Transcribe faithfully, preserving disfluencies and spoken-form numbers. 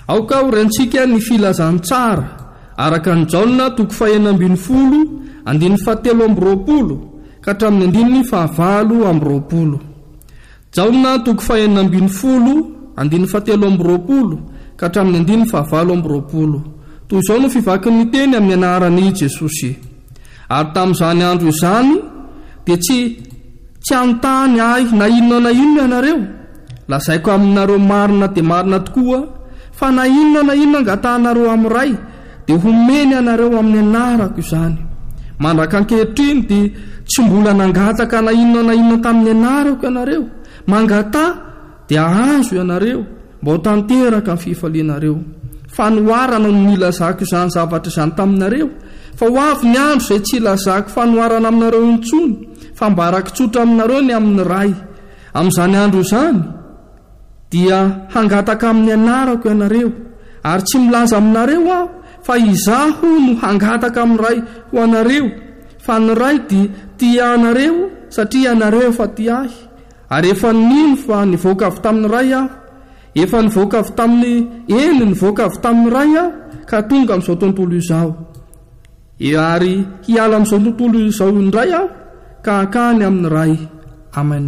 aoka horentsika ny filazantsara araka ny jaona toko fahenina ambin'ny folo andiny fahatelo amby roapolo ka hatramin'ny andininy fahavalo amby roapolo. jaona toko fahenina ambin'ny folo andiny fahatelo amby roapolo ka hatramin'ny andininy fahavalo amby roapolo. Toy izao no fivakin'ny teny amin'ny anaran'i Jesosy. Ary tamin'izany andro izany dia tsy tsy anontany ahy na inona na inona ianareo, lazaiko aminareo marina dia marina tokoa fa na inona na inona angatahanareo amin'ny ray dia homeny anareo amin'ny anarako izany. Mandraka ankehitriny dia tsy mbola nangataka na inona na inona tamin'ny anarako ianareo, mangata dia ahazo ianareo mba ho tanteraka amin'ny fifalianareo. Fanoharana no nilazako izany zavatra izany taminareo, fa ho avy ny andro izay tsy ilazako fanoharana aminareo intsony, fa mba araka tsotra aminareo ny amin'ny ray. Amin'izany andro izany dia hangataka amin'ny anarako ianareo, ary tsy milaza aminareo aho fa izaho no hangataka amin'ny ray ho anareo, fa ny ray dia tia anareo satria anareo efa tia ahy. Ary efa nino fa nivoaka avy tamin'ny ray aho, efa nivoaka avy tamin'ny eny nivoaka avy tamin'ny ray aho ka tonga amin'izao tontolo izao. Ary hiala amin'izao tontolo izao indray aho ka hakany amin'ny ray. Amen.